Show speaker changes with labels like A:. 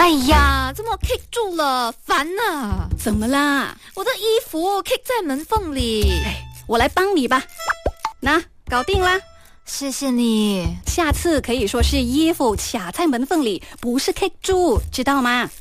A: 呀，这么 kick 住了，烦啊！
B: 怎么啦？
A: 我的衣服 kick 在门缝里。
B: 我来帮你吧。那搞定啦。
A: 谢谢你。
B: 下次可以说是衣服卡在门缝里，不是 kick 住，知道吗？